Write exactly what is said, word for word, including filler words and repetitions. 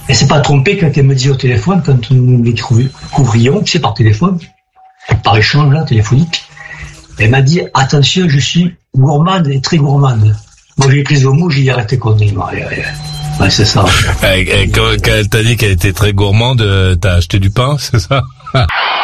Elle s'est pas trompée quand elle me dit au téléphone, quand nous les couvrions, tu sais, par téléphone, par échange là, téléphonique. Elle m'a dit, attention, je suis gourmande et très gourmande. Moi, j'ai pris au mot, j'ai dit, arrêtez conneries. Ouais, ouais, ouais, c'est ça. Et, et quand, quand elle t'a dit qu'elle était très gourmande, t'as acheté du pain, c'est ça?